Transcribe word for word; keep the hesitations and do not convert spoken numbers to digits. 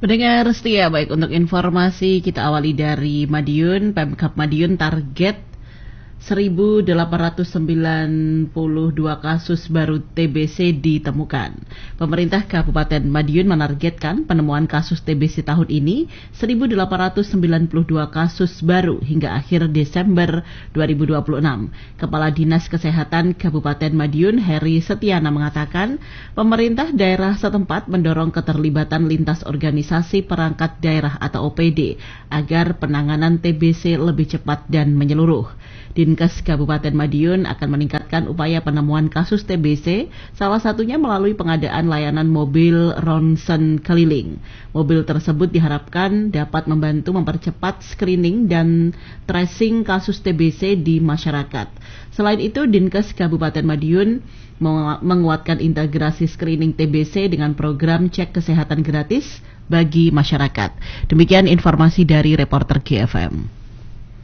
Pendengar setia, baik untuk informasi kita awali dari Madiun. Pemkab Madiun target seribu delapan ratus sembilan puluh dua kasus baru T B C ditemukan. Pemerintah Kabupaten Madiun menargetkan penemuan kasus T B C tahun ini seribu delapan ratus sembilan puluh dua kasus baru hingga akhir Desember dua ribu dua puluh enam. Kepala Dinas Kesehatan Kabupaten Madiun, Heri Setiana, mengatakan pemerintah daerah setempat mendorong keterlibatan lintas organisasi perangkat daerah atau O P D agar penanganan T B C lebih cepat dan menyeluruh. Dinkes Kabupaten Madiun akan meningkatkan upaya penemuan kasus T B C, salah satunya melalui pengadaan layanan mobil ronsen keliling. Mobil tersebut diharapkan dapat membantu mempercepat screening dan tracing kasus T B C di masyarakat. Selain itu, Dinkes Kabupaten Madiun menguatkan integrasi screening T B C dengan program cek kesehatan gratis bagi masyarakat. Demikian informasi dari reporter G F M.